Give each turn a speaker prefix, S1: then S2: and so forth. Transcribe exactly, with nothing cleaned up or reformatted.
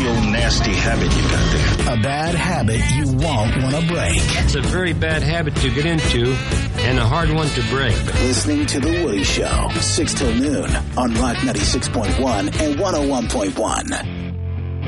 S1: dirty old nasty habit you got there.
S2: A bad habit you won't want to break.
S3: It's a very bad habit to get into and a hard one to break.
S2: Listening to The Woody Show, six till noon on Rock ninety-six point one and one oh one point one.